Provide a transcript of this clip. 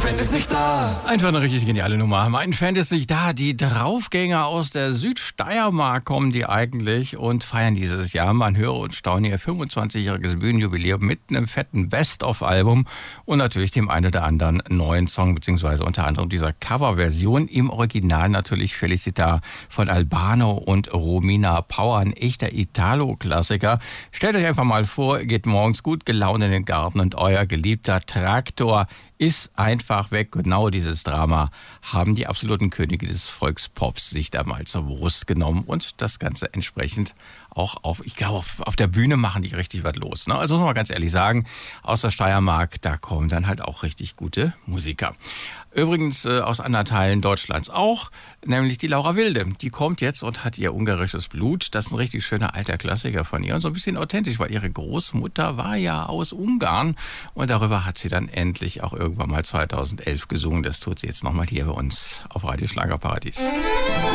Fan ist nicht da. Einfach eine richtig geniale Nummer. Mein Fan ist nicht da. Die Draufgänger aus der Südsteiermark kommen die eigentlich und feiern dieses Jahr. Man höre und staune ihr 25-jähriges Bühnenjubiläum mit einem fetten Best-of-Album und natürlich dem einen oder anderen neuen Song, beziehungsweise unter anderem dieser Coverversion. Im Original natürlich Felicita von Albano und Romina Power, ein echter Italo-Klassiker. Stellt euch einfach mal vor, geht morgens gut gelaunt in den Garten und euer geliebter Traktor ist einfach weg. Genau dieses Drama haben die absoluten Könige des Volkspops sich da mal zur Brust genommen und das Ganze entsprechend auch auf der Bühne machen die richtig was los. Ne? Also muss man ganz ehrlich sagen, aus der Steiermark, da kommen dann halt auch richtig gute Musiker. Übrigens aus anderen Teilen Deutschlands auch, nämlich die Laura Wilde. Die kommt jetzt und hat ihr ungarisches Blut. Das ist ein richtig schöner alter Klassiker von ihr und so ein bisschen authentisch, weil ihre Großmutter war ja aus Ungarn und darüber hat sie dann endlich auch irgendwann mal 2011 gesungen. Das tut sie jetzt nochmal hier bei uns auf Radio Schlagerparadies.